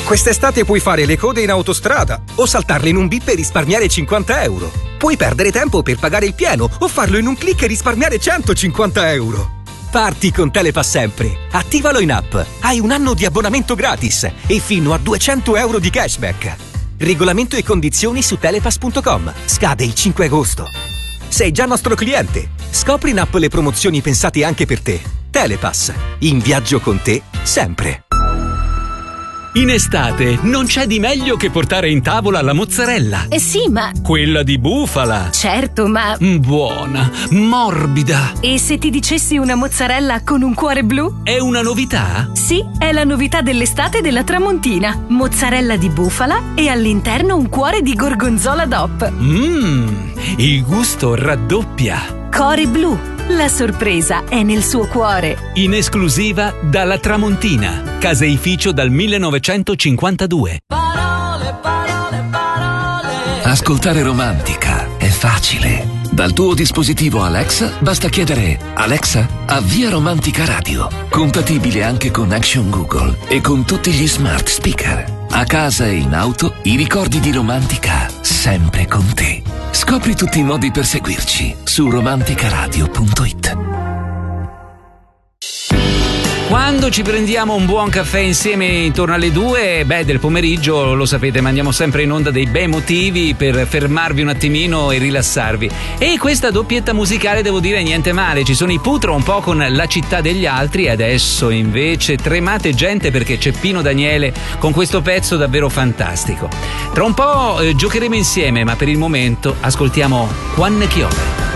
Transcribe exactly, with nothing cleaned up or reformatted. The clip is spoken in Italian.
Quest'estate puoi fare le code in autostrada o saltarle in un bip e risparmiare cinquanta euro. Puoi perdere tempo per pagare il pieno o farlo in un click e risparmiare centocinquanta euro. Parti con Telepass sempre. Attivalo in app. Hai un anno di abbonamento gratis e fino a duecento euro di cashback. Regolamento e condizioni su telepass punto com. Scade il cinque agosto. Sei già nostro cliente. Scopri in app le promozioni pensate anche per te. Telepass. In viaggio con te sempre. In estate non c'è di meglio che portare in tavola la mozzarella. Eh sì, ma... Quella di bufala. Certo, ma... Buona, morbida. E se ti dicessi una mozzarella con un cuore blu? È una novità? Sì, è la novità dell'estate della Tramontina. Mozzarella di bufala e all'interno un cuore di gorgonzola D O P. Mmm, il gusto raddoppia. Cuore blu. La sorpresa è nel suo cuore. In esclusiva dalla Tramontina, caseificio dal millenovecentocinquantadue. Parole, parole, parole. Ascoltare Romantica è facile. Dal tuo dispositivo Alexa basta chiedere: Alexa, avvia Romantica Radio. Compatibile anche con Action Google e con tutti gli smart speaker. A casa e in auto, i ricordi di Romantica sempre con te. Scopri tutti i modi per seguirci su romanticaradio punto it. Quando ci prendiamo un buon caffè insieme intorno alle due, beh, del pomeriggio, lo sapete, mandiamo sempre in onda dei bei motivi per fermarvi un attimino e rilassarvi. E questa doppietta musicale, devo dire, niente male. Ci sono i Putro un po' con La città degli altri e adesso invece tremate gente perché c'è Pino Daniele con questo pezzo davvero fantastico. Tra un po' eh, giocheremo insieme, ma per il momento ascoltiamo Juan Chiove.